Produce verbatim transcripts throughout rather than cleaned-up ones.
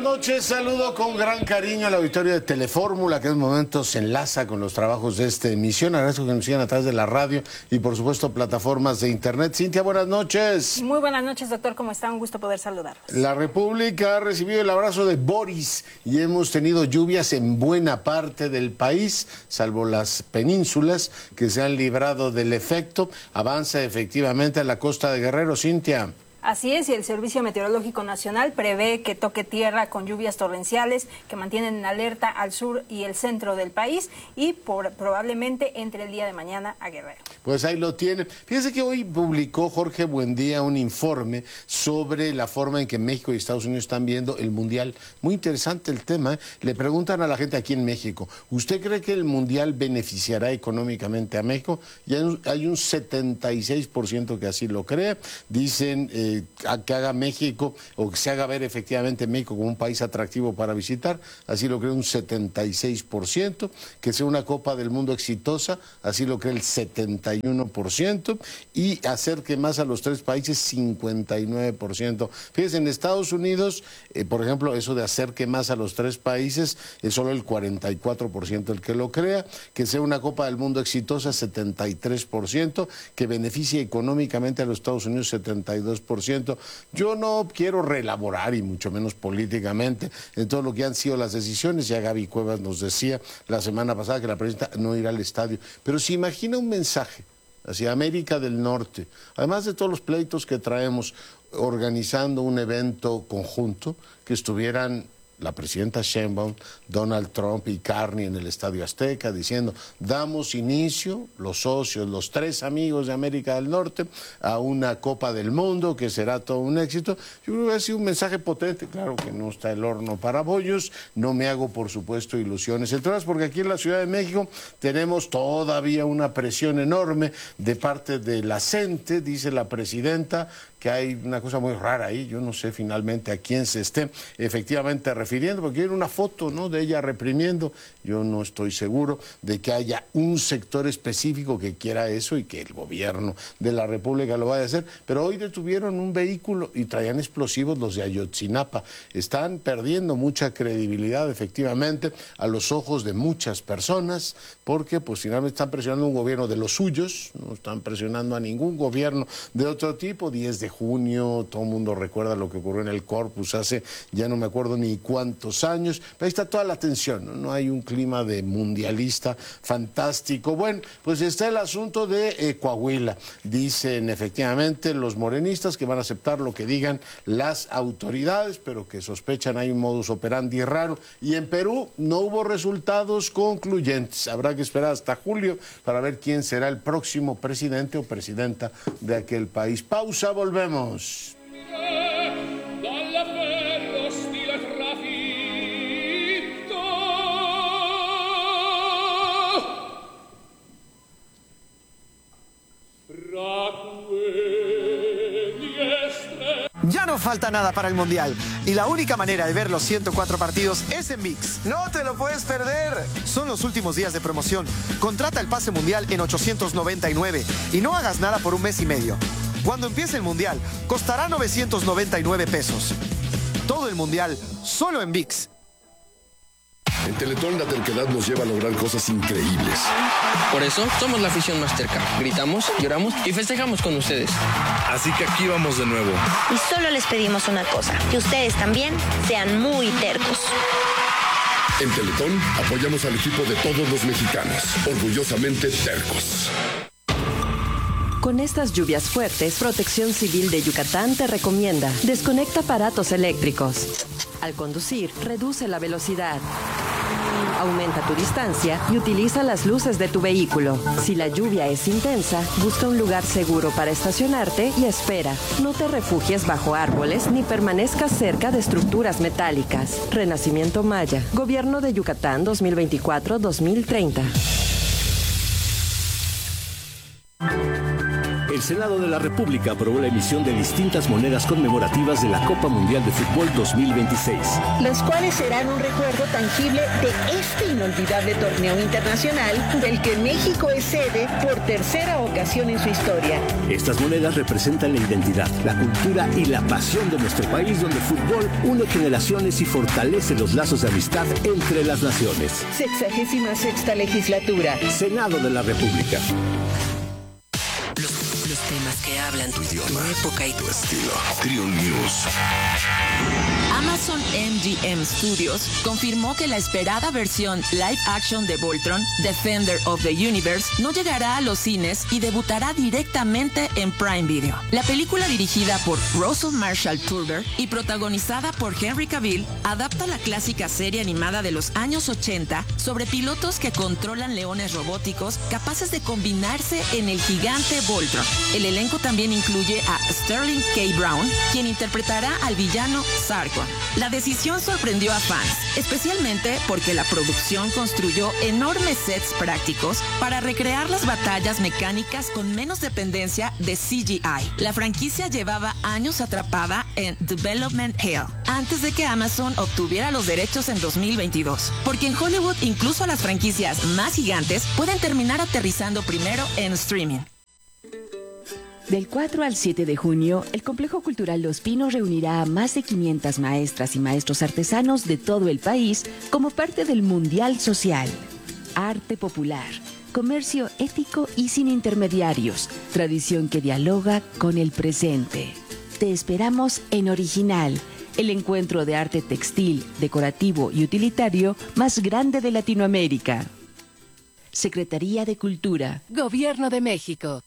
noches, saludo con gran cariño al auditorio de Telefórmula, que en momentos se enlaza con los trabajos de esta emisión. Agradezco que nos sigan a través de la radio y por supuesto plataformas de internet. Cintia, buenas noches. Muy buenas noches, doctor, ¿cómo está? Un gusto poder saludarlos. La República ha recibido el abrazo de Boris y hemos tenido lluvias en buena parte del país, salvo las penínsulas que se han librado del efecto. Avanza efectivamente a la costa de Guerrero, Cintia. Así es, y el Servicio Meteorológico Nacional prevé que toque tierra con lluvias torrenciales que mantienen en alerta al sur y el centro del país y por, probablemente entre el día de mañana a Guerrero. Pues ahí lo tiene. Fíjese que hoy publicó Jorge Buendía un informe sobre la forma en que México y Estados Unidos están viendo el Mundial. Muy interesante el tema, ¿eh? Le preguntan a la gente aquí en México, ¿usted cree que el Mundial beneficiará económicamente a México? Y hay un, hay un setenta y seis por ciento que así lo cree. Dicen... Eh, A que haga México o que se haga ver efectivamente México como un país atractivo para visitar, así lo cree un setenta y seis por ciento, que sea una Copa del Mundo exitosa, así lo cree el setenta y uno por ciento, y acerque más a los tres países, cincuenta y nueve por ciento. Fíjense, en Estados Unidos, eh, por ejemplo, eso de acerque más a los tres países, es solo el cuarenta y cuatro por ciento el que lo crea, que sea una Copa del Mundo exitosa, setenta y tres por ciento, que beneficie económicamente a los Estados Unidos, setenta y dos por ciento. Yo no quiero reelaborar, y mucho menos políticamente, en todo lo que han sido las decisiones. Ya Gaby Cuevas nos decía la semana pasada que la presidenta no irá al estadio. Pero si imagina un mensaje hacia América del Norte, además de todos los pleitos que traemos, organizando un evento conjunto, que estuvieran la presidenta Sheinbaum, Donald Trump y Carney en el Estadio Azteca, diciendo, damos inicio, los socios, los tres amigos de América del Norte, a una Copa del Mundo que será todo un éxito. Yo creo que ha sido un mensaje potente. Claro que no está el horno para bollos, no me hago, por supuesto, ilusiones entonces, porque aquí en la Ciudad de México tenemos todavía una presión enorme de parte de la gente, dice la presidenta, que hay una cosa muy rara ahí. Yo no sé finalmente a quién se esté efectivamente refiriendo, porque hay una foto, ¿no?, de ella reprimiendo. Yo no estoy seguro de que haya un sector específico que quiera eso y que el gobierno de la República lo vaya a hacer, pero hoy detuvieron un vehículo y traían explosivos los de Ayotzinapa. Están perdiendo mucha credibilidad efectivamente a los ojos de muchas personas, porque pues finalmente están presionando a un gobierno de los suyos, no están presionando a ningún gobierno de otro tipo. diez de junio, todo el mundo recuerda lo que ocurrió en el Corpus hace ya no me acuerdo ni cuántos años, pero ahí está toda la tensión, ¿no? No hay un clima de mundialista fantástico. Bueno, pues está el asunto de eh, Coahuila. Dicen efectivamente los morenistas que van a aceptar lo que digan las autoridades, pero que sospechan hay un modus operandi raro. Y en Perú no hubo resultados concluyentes. Habrá que esperar hasta julio para ver quién será el próximo presidente o presidenta de aquel país. Pausa, volvemos. Ya no falta nada para el Mundial y la única manera de ver los ciento cuatro partidos es en ViX. ¡No te lo puedes perder! Son los últimos días de promoción. Contrata el pase mundial en ochocientos noventa y nueve y no hagas nada por un mes y medio. Cuando empiece el Mundial, costará novecientos noventa y nueve pesos. Todo el Mundial, solo en ViX. En Teletón la terquedad nos lleva a lograr cosas increíbles. Por eso somos la afición más terca. Gritamos, lloramos y festejamos con ustedes. Así que aquí vamos de nuevo. Y solo les pedimos una cosa, que ustedes también sean muy tercos. En Teletón apoyamos al equipo de todos los mexicanos. Orgullosamente tercos. Con estas lluvias fuertes, Protección Civil de Yucatán te recomienda: desconecta aparatos eléctricos. Al conducir, reduce la velocidad. Aumenta tu distancia y utiliza las luces de tu vehículo. Si la lluvia es intensa, busca un lugar seguro para estacionarte y espera. No te refugies bajo árboles ni permanezcas cerca de estructuras metálicas. Renacimiento Maya, Gobierno de Yucatán dos mil veinticuatro a dos mil treinta. El Senado de la República aprobó la emisión de distintas monedas conmemorativas de la Copa Mundial de Fútbol dos mil veintiséis. Los cuales serán un recuerdo tangible de este inolvidable torneo internacional del que México es sede por tercera ocasión en su historia. Estas monedas representan la identidad, la cultura y la pasión de nuestro país, donde el fútbol une generaciones y fortalece los lazos de amistad entre las naciones. Sexagésima sexta legislatura. Senado de la República. Los, los temas que hablan tu idioma, tu época y tu estilo. Trio News. Amazon M G M Studios confirmó que la esperada versión live action de Voltron, Defender of the Universe, no llegará a los cines y debutará directamente en Prime Video. La película, dirigida por Russell Marshall Turber y protagonizada por Henry Cavill, adapta la clásica serie animada de los años ochenta sobre pilotos que controlan leones robóticos capaces de combinarse en el gigante Voltron. El elenco también incluye a Sterling K. Brown, quien interpretará al villano Sarkon. La decisión sorprendió a fans, especialmente porque la producción construyó enormes sets prácticos para recrear las batallas mecánicas con menos dependencia de C G I. La franquicia llevaba años atrapada en Development Hell, antes de que Amazon obtuviera los derechos en dos mil veintidós, porque en Hollywood incluso las franquicias más gigantes pueden terminar aterrizando primero en streaming. Del cuatro al siete de junio, el Complejo Cultural Los Pinos reunirá a más de quinientas maestras y maestros artesanos de todo el país como parte del Mundial Social. Arte popular, comercio ético y sin intermediarios, tradición que dialoga con el presente. Te esperamos en Original, el encuentro de arte textil, decorativo y utilitario más grande de Latinoamérica. Secretaría de Cultura. Gobierno de México.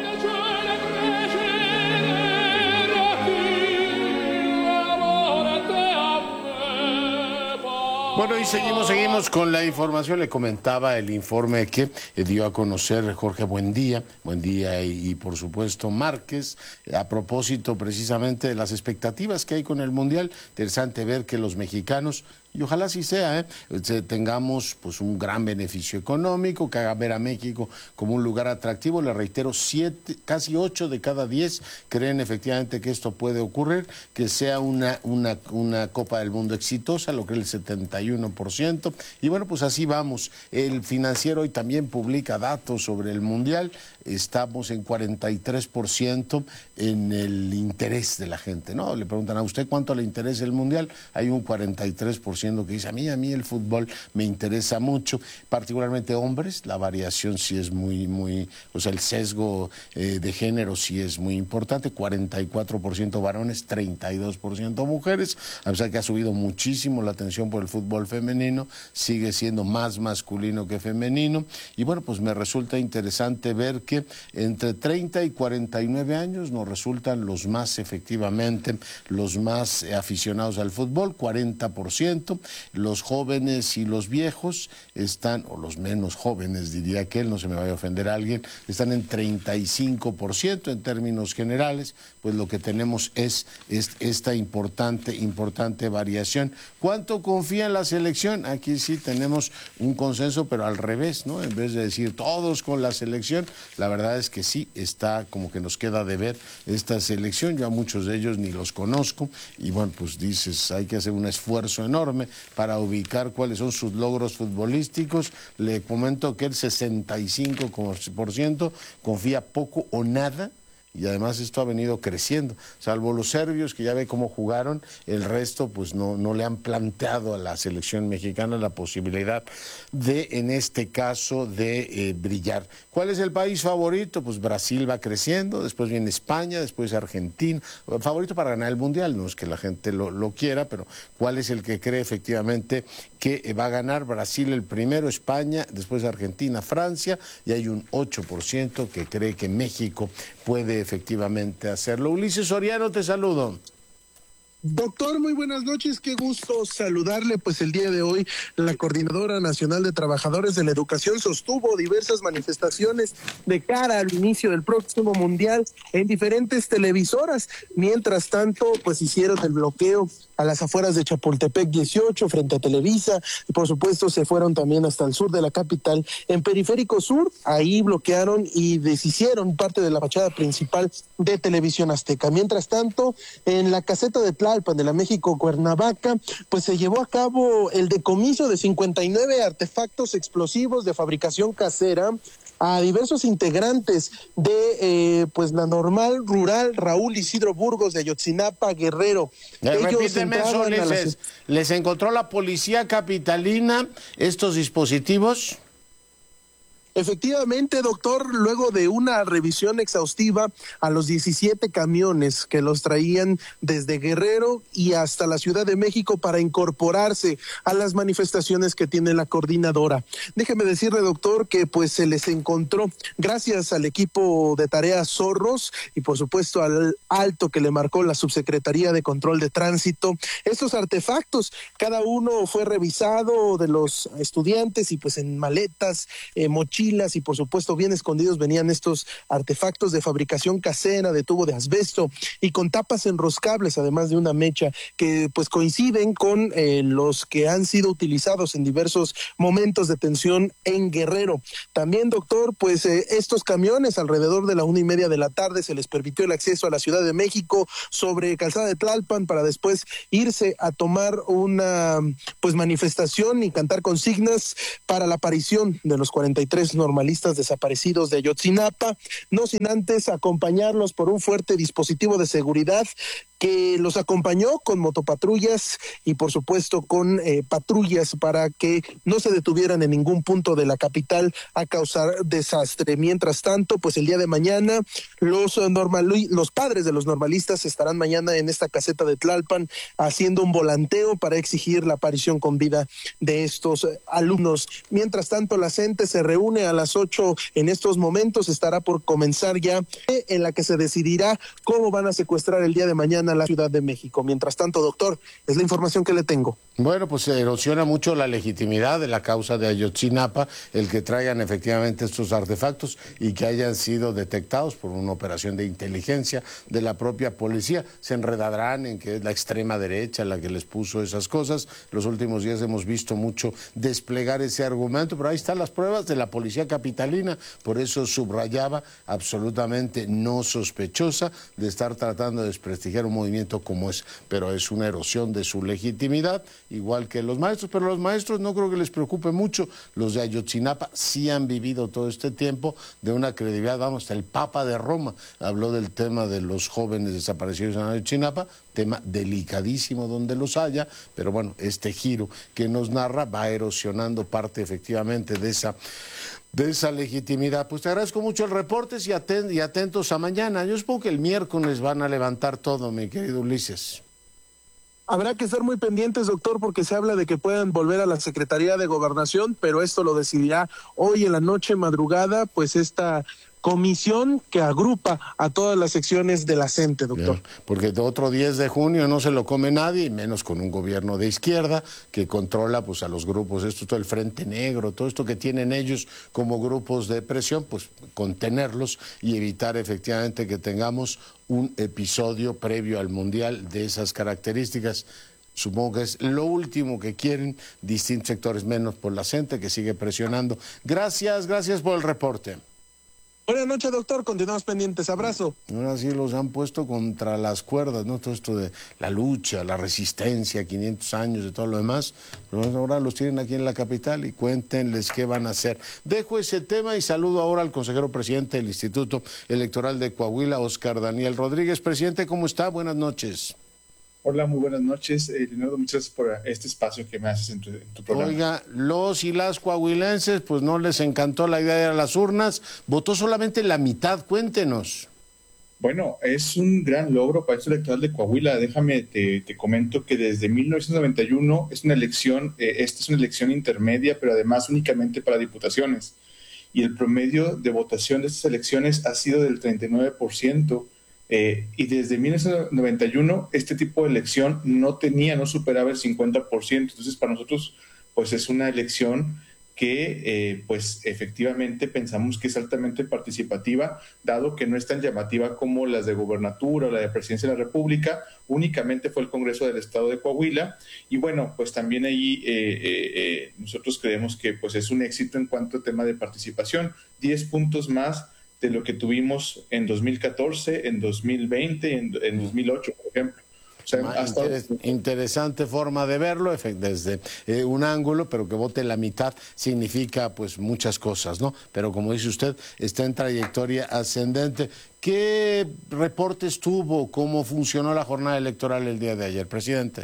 Bueno, y seguimos, seguimos con la información. Le comentaba el informe que dio a conocer Jorge Buendía, Buendía y, y por supuesto Márquez, a propósito precisamente de las expectativas que hay con el Mundial. Interesante ver que los mexicanos, y ojalá así sea, ¿eh? tengamos pues un gran beneficio económico, que haga ver a México como un lugar atractivo. Le reitero, siete, casi ocho de cada diez creen efectivamente que esto puede ocurrir, que sea una, una, una Copa del Mundo exitosa, lo cree el setenta y uno por ciento. Y bueno, pues así vamos. El Financiero hoy también publica datos sobre el Mundial. Estamos en cuarenta y tres por ciento en el interés de la gente, ¿no? Le preguntan a usted cuánto le interesa el Mundial. Hay un cuarenta y tres por ciento que dice, a mí, a mí el fútbol me interesa mucho, particularmente hombres. La variación sí es muy, muy, o sea, el sesgo eh, de género sí es muy importante. cuarenta y cuatro por ciento varones, treinta y dos por ciento mujeres. A pesar que ha subido muchísimo la atención por el fútbol femenino, sigue siendo más masculino que femenino. Y bueno, pues me resulta interesante ver que entre treinta y cuarenta y nueve años nos resultan los más, efectivamente, los más aficionados al fútbol, cuarenta por ciento. Los jóvenes y los viejos están, o los menos jóvenes, diría que él, no se me vaya a ofender a alguien, están en treinta y cinco por ciento en términos generales. Pues lo que tenemos es, es esta importante, importante variación. ¿Cuánto confía en la selección? Aquí sí tenemos un consenso, pero al revés, ¿no? En vez de decir todos con la selección, la verdad es que sí, está como que nos queda de ver esta selección. Yo a muchos de ellos ni los conozco y bueno, pues dices, hay que hacer un esfuerzo enorme para ubicar cuáles son sus logros futbolísticos. Le comento que el sesenta y cinco por ciento confía poco o nada. Y además esto ha venido creciendo, salvo los serbios que ya ve cómo jugaron, el resto pues no, no le han planteado a la selección mexicana la posibilidad de, en este caso, de eh, brillar. ¿Cuál es el país favorito? Pues Brasil va creciendo, después viene España, después Argentina. Favorito para ganar el Mundial, no es que la gente lo, lo quiera, pero ¿cuál es el que cree efectivamente que va a ganar? Brasil el primero, España, después Argentina, Francia, y hay un ocho por ciento que cree que México puede efectivamente hacerlo. Ulises Soriano, te saludo. Doctor, muy buenas noches, qué gusto saludarle. Pues el día de hoy la Coordinadora Nacional de Trabajadores de la Educación sostuvo diversas manifestaciones de cara al inicio del próximo Mundial en diferentes televisoras. Mientras tanto, pues hicieron el bloqueo a las afueras de Chapultepec dieciocho frente a Televisa y por supuesto se fueron también hasta el sur de la capital en Periférico Sur. Ahí bloquearon y deshicieron parte de la fachada principal de Televisión Azteca. Mientras tanto, en la caseta de Tlalpan de la México Cuernavaca, pues se llevó a cabo el decomiso de cincuenta y nueve artefactos explosivos de fabricación casera a diversos integrantes de eh, pues la Normal Rural Raúl Isidro Burgos de Ayotzinapa, Guerrero. Eh, repíteme eso, les, las... ¿les encontró la policía capitalina estos dispositivos? Efectivamente, doctor, luego de una revisión exhaustiva a los diecisiete camiones que los traían desde Guerrero y hasta la Ciudad de México para incorporarse a las manifestaciones que tiene la coordinadora. Déjeme decirle, doctor, que pues se les encontró, gracias al equipo de tareas Zorros y por supuesto al alto que le marcó la Subsecretaría de Control de Tránsito, estos artefactos, cada uno fue revisado de los estudiantes y pues en maletas, eh, mochilas, y por supuesto bien escondidos venían estos artefactos de fabricación casera de tubo de asbesto y con tapas enroscables, además de una mecha que pues coinciden con eh, los que han sido utilizados en diversos momentos de tensión en Guerrero. También, doctor, pues eh, estos camiones alrededor de la una y media de la tarde se les permitió el acceso a la Ciudad de México sobre Calzada de Tlalpan para después irse a tomar una pues manifestación y cantar consignas para la aparición de los cuarenta y tres normalistas desaparecidos de Ayotzinapa, no sin antes acompañarlos por un fuerte dispositivo de seguridad que los acompañó con motopatrullas y por supuesto con eh, patrullas para que no se detuvieran en ningún punto de la capital a causar desastre. Mientras tanto, pues el día de mañana los normali- los padres de los normalistas estarán mañana en esta caseta de Tlalpan haciendo un volanteo para exigir la aparición con vida de estos eh, alumnos. Mientras tanto, la gente se reúne a las ocho en estos momentos, estará por comenzar ya en la que se decidirá cómo van a secuestrar el día de mañana a la Ciudad de México. Mientras tanto, doctor, es la información que le tengo. Bueno, pues se erosiona mucho la legitimidad de la causa de Ayotzinapa, el que traigan efectivamente estos artefactos y que hayan sido detectados por una operación de inteligencia de la propia policía. Se enredarán en que es la extrema derecha la que les puso esas cosas. Los últimos días hemos visto mucho desplegar ese argumento, pero ahí están las pruebas de la policía capitalina. Por eso subrayaba absolutamente no sospechosa de estar tratando de desprestigiar un movimiento como es, pero es una erosión de su legitimidad, igual que los maestros, pero los maestros no creo que les preocupe mucho. Los de Ayotzinapa sí han vivido todo este tiempo de una credibilidad, vamos, hasta el Papa de Roma habló del tema de los jóvenes desaparecidos en Ayotzinapa, tema delicadísimo donde los haya, pero bueno, este giro que nos narra va erosionando parte efectivamente de esa de esa legitimidad. Pues te agradezco mucho el reporte y, aten y atentos a mañana. Yo supongo que el miércoles van a levantar todo, mi querido Ulises. Habrá que estar muy pendientes, doctor, porque se habla de que puedan volver a la Secretaría de Gobernación, pero esto lo decidirá hoy en la noche madrugada, pues esta comisión que agrupa a todas las secciones de la CENTE, doctor. Bien, porque otro diez de junio no se lo come nadie, y menos con un gobierno de izquierda que controla pues a los grupos, esto todo el Frente Negro, todo esto que tienen ellos como grupos de presión, pues contenerlos y evitar efectivamente que tengamos un episodio previo al Mundial de esas características. Supongo que es lo último que quieren distintos sectores, menos por la CENTE que sigue presionando. Gracias, gracias por el reporte. Buenas noches, doctor. Continuamos pendientes. Abrazo. Ahora sí los han puesto contra las cuerdas, ¿no? Todo esto de la lucha, la resistencia, quinientos años de todo lo demás. Pero ahora los tienen aquí en la capital y cuéntenles qué van a hacer. Dejo ese tema y saludo ahora al consejero presidente del Instituto Electoral de Coahuila, Óscar Daniel Rodríguez. Presidente, ¿cómo está? Buenas noches. Hola, muy buenas noches. Eh, Leonardo, muchas gracias por este espacio que me haces en tu, en tu programa. Oiga, los y las coahuilenses, pues no les encantó la idea de ir a las urnas. Votó solamente la mitad, cuéntenos. Bueno, es un gran logro para el Instituto Electoral de Coahuila. Déjame, te, te comento que desde mil novecientos noventa y uno es una elección, eh, esta es una elección intermedia, pero además únicamente para diputaciones. Y el promedio de votación de estas elecciones ha sido del treinta y nueve por ciento. Eh, y desde mil novecientos noventa y uno este tipo de elección no tenía, no superaba el cincuenta por ciento. Entonces para nosotros pues es una elección que eh, pues efectivamente pensamos que es altamente participativa, dado que no es tan llamativa como las de gobernatura o la de presidencia de la República. Únicamente fue el Congreso del Estado de Coahuila, y bueno, pues también ahí eh, eh, eh, nosotros creemos que pues es un éxito en cuanto a tema de participación, diez puntos más de lo que tuvimos en dos mil catorce, en dos mil veinte, en, en dos mil ocho, por ejemplo. O sea, hasta... Interes, interesante forma de verlo, desde eh, un ángulo, pero que vote la mitad significa pues muchas cosas, ¿no? Pero como dice usted, está en trayectoria ascendente. ¿Qué reportes tuvo? ¿Cómo funcionó la jornada electoral el día de ayer, presidente?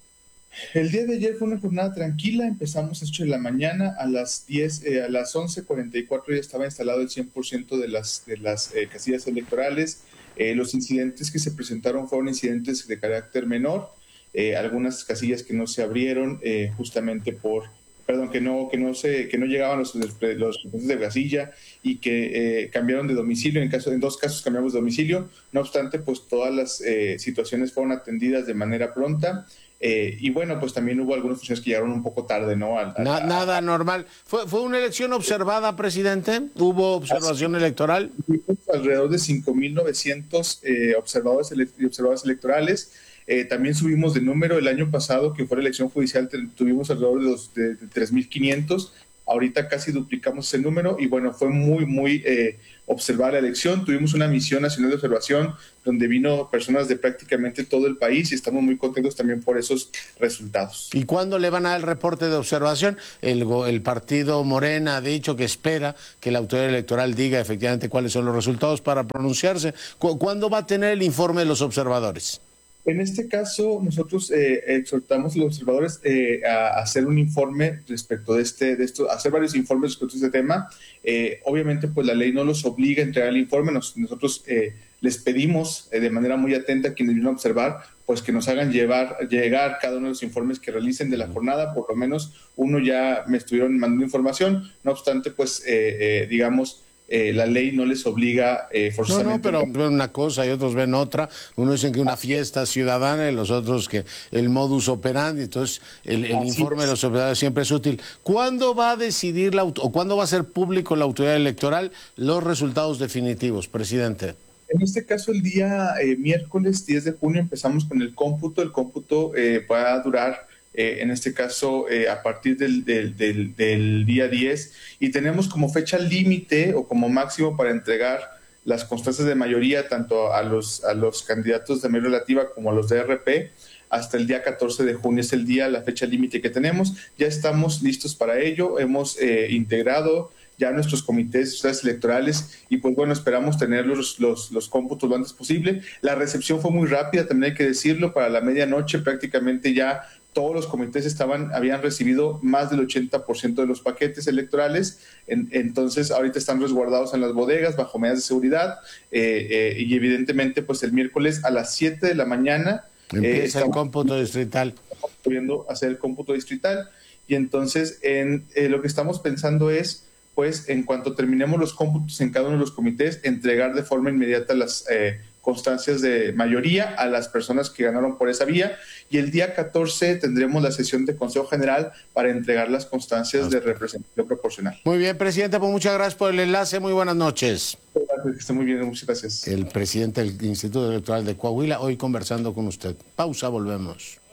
El día de ayer fue una jornada tranquila. Empezamos a las ocho de la mañana, a las diez, eh, a las once cuarenta y cuatro ya estaba instalado el cien por ciento de las, de las eh, casillas electorales. Eh, los incidentes que se presentaron fueron incidentes de carácter menor, eh, algunas casillas que no se abrieron eh, justamente por, perdón, que no que no se que no llegaban los los representantes de casilla y que eh, cambiaron de domicilio. En caso en dos casos cambiamos de domicilio. No obstante, pues todas las eh, situaciones fueron atendidas de manera pronta. Eh, y bueno, pues también hubo algunas funciones que llegaron un poco tarde, ¿no? Al, al, Na, nada normal. ¿Fue, ¿Fue una elección observada, presidente? ¿Hubo observación electoral? Alrededor de cinco mil novecientos eh, observadores y observadoras electorales. Eh, también subimos de número. El año pasado, que fue la elección judicial, tuvimos alrededor de, los, de, de tres mil quinientos. Ahorita casi duplicamos ese número y bueno, fue muy, muy eh, observada la elección. Tuvimos una misión nacional de observación donde vino personas de prácticamente todo el país y estamos muy contentos también por esos resultados. ¿Y cuándo le van a dar el reporte de observación? El, el partido Morena ha dicho que espera que la autoridad electoral diga efectivamente cuáles son los resultados para pronunciarse. ¿Cuándo va a tener el informe de los observadores? En este caso, nosotros eh, exhortamos a los observadores eh, a hacer un informe respecto de este, de esto, hacer varios informes respecto a este tema. Eh, obviamente, pues la ley no los obliga a entregar el informe. Nos, nosotros eh, les pedimos eh, de manera muy atenta a quienes vienen a observar, pues que nos hagan llevar, llegar cada uno de los informes que realicen de la jornada. Por lo menos uno ya me estuvieron mandando información. No obstante, pues eh, eh, digamos, Eh, la ley no les obliga eh, forzosamente. No, no, pero ven una cosa y otros ven otra. Uno dicen que una fiesta ciudadana y los otros que el modus operandi. Entonces, el, el informe es. de los observadores siempre es útil. ¿Cuándo va a decidir la, o cuándo va a ser público la autoridad electoral los resultados definitivos, presidente? En este caso, el día eh, miércoles diez de junio empezamos con el cómputo. El cómputo eh, va a durar Eh, en este caso eh, a partir del, del, del, del día diez, y tenemos como fecha límite o como máximo para entregar las constancias de mayoría tanto a los, a los candidatos de mayoría relativa como a los de R P hasta el día catorce de junio. Es el día, la fecha límite que tenemos. Ya estamos listos para ello, hemos eh, integrado ya nuestros comités electorales y pues bueno, esperamos tener los, los, los cómputos lo antes posible. La recepción fue muy rápida, también hay que decirlo. Para la medianoche prácticamente ya todos los comités estaban, habían recibido más del ochenta por ciento de los paquetes electorales. En, entonces ahorita están resguardados en las bodegas bajo medidas de seguridad eh, eh, y evidentemente pues el miércoles a las siete de la mañana empieza eh, el cómputo distrital. Estamos pudiendo hacer el cómputo distrital y entonces en, eh, lo que estamos pensando es pues en cuanto terminemos los cómputos en cada uno de los comités, entregar de forma inmediata las eh, constancias de mayoría a las personas que ganaron por esa vía, y el día catorce tendremos la sesión de Consejo General para entregar las constancias de representación proporcional. Muy bien, presidente, pues muchas gracias por el enlace, muy buenas noches. Que esté muy bien, muchas gracias. El presidente del Instituto Electoral de Coahuila, hoy conversando con usted. Pausa, volvemos.